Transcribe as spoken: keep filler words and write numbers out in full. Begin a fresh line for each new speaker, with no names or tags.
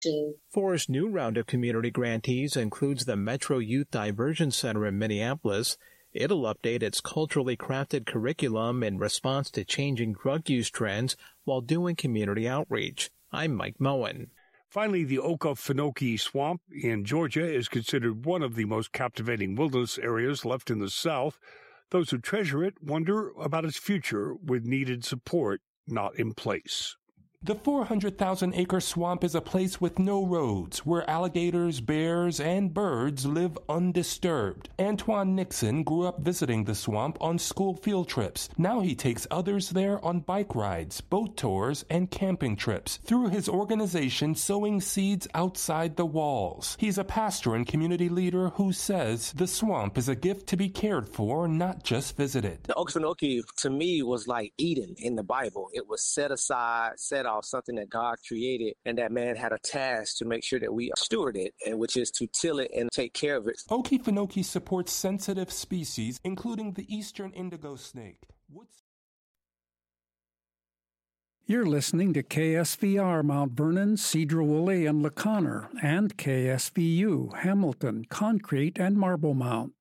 Forest's new round of community grantees includes the Metro Youth Diversion Center in Minneapolis. It'll update its culturally crafted curriculum in response to changing drug use trends while doing community outreach. I'm Mike Moen.
Finally, the Okefenokee Swamp in Georgia is considered one of the most captivating wilderness areas left in the South. Those who treasure it wonder about its future with needed support not in place.
The four hundred thousand acre swamp is a place with no roads, where alligators, bears, and birds live undisturbed. Antoine Nixon grew up visiting the swamp on school field trips. Now he takes others there on bike rides, boat tours, and camping trips through his organization Sowing Seeds Outside the Walls. He's a pastor and community leader who says the swamp is a gift to be cared for, not just visited.
The Okefenokee, to me, was like Eden in the Bible. It was set aside, set off, something that God created, and that man had a task to make sure that we steward it, and which is to till it and take care of it.
Okefenokee supports sensitive species, including the eastern indigo snake. What's
You're listening to K S V R Mount Vernon, Sedro-Woolley, and LaConner, and K S V U Hamilton, Concrete, and Marble Mount.